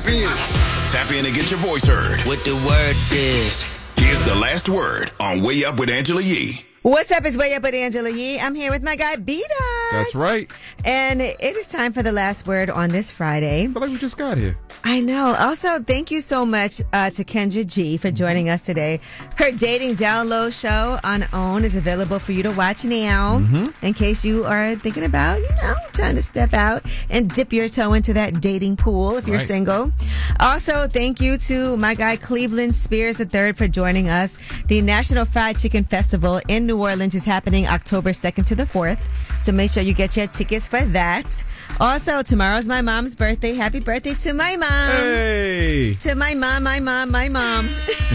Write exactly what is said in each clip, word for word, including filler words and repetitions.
Tap in. Tap in and get your voice heard. What the word is. Here's the last word on Way Up with Angela Yee. What's up? It's Way Up with Angela Yee. I'm here with my guy, B-Dot. That's right. And it is time for the last word on this Friday. I feel like we just got here. I know. Also, thank you so much uh, to Kendra G for joining us today. Her dating download show on OWN is available for you to watch now mm-hmm. in case you are thinking about, you know, trying to step out and dip your toe into that dating pool if you're right. single. Also, thank you to my guy Cleveland Spears the third for joining us. The National Fried Chicken Festival in New Orleans is happening October second to the fourth. So make sure you get your tickets for that. Also, tomorrow's my mom's birthday. Happy birthday to my mom. Hey. To my mom, my mom, my mom.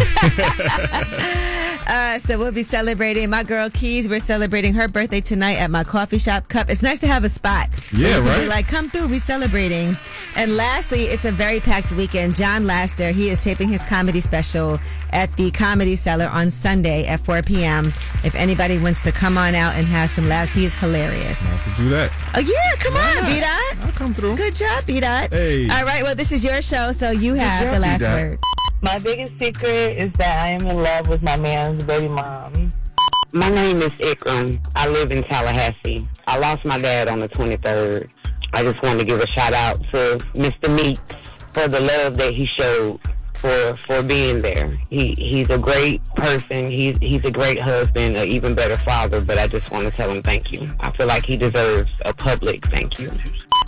uh, so we'll be celebrating. My girl Keys, we're celebrating her birthday tonight at my coffee shop cup. It's nice to have a spot. Yeah, right? right? Like, come through, we're celebrating. And lastly, it's a very packed weekend. John Laster, he is taping his comedy special at the Comedy Cellar on Sunday at four p.m. If anybody wants to come on out and have some laughs, he is hilarious. I'll have to do that. Oh, yeah, come Why on, not? B-Dot. I'll come through. Good job, B-Dot. Hey. All right, well, this is your show, so you have job, the last B-Dot. word. My biggest secret is that I am in love with my man's baby mom. My name is Ikram. I live in Tallahassee. I lost my dad on the twenty-third. I just wanted to give a shout out to Mister Meeks for the love that he showed for for being there. He he's a great person. He's he's a great husband, an even better father, but I just want to tell him thank you. I feel like he deserves a public thank you.